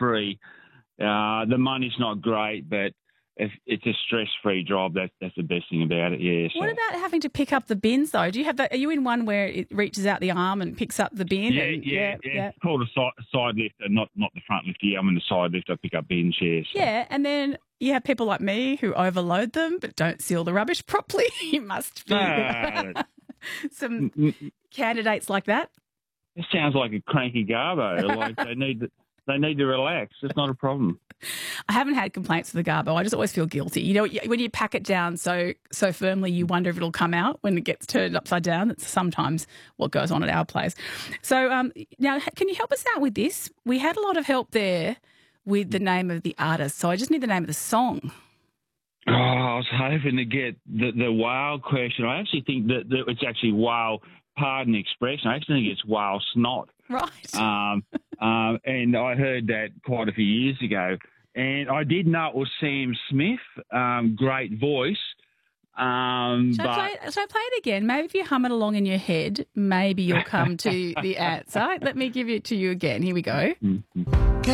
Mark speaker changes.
Speaker 1: free. The money's not great, but if it's a stress-free job, that's the best thing about it, yeah. So.
Speaker 2: What about having to pick up the bins, though? Do you have that? Are you in one where it reaches out the arm and picks up the bin?
Speaker 1: Yeah. It's called a side lifter, not the front lifter. Yeah, I'm in the side lift. I pick up bins, yeah. So.
Speaker 2: Yeah, and then you have people like me who overload them but don't seal the rubbish properly. You must be some candidates like that.
Speaker 1: It sounds like a cranky garbo. Like they need to relax. It's not a problem.
Speaker 2: I haven't had complaints with the garbo. I just always feel guilty. You know, when you pack it down so firmly, you wonder if it'll come out when it gets turned upside down. That's sometimes what goes on at our place. So now, can you help us out with this? We had a lot of help there with the name of the artist, so I just need the name of the song.
Speaker 1: Oh, I was hoping to get the whale question. I actually think that it's actually whale, pardon the expression, I actually think it's whale snot.
Speaker 2: Right.
Speaker 1: And I heard that quite a few years ago. And I did know it was Sam Smith, great voice.
Speaker 2: Shall I play it again? Maybe if you hum it along in your head, maybe you'll come to the answer. Let me give it to you again. Here we go.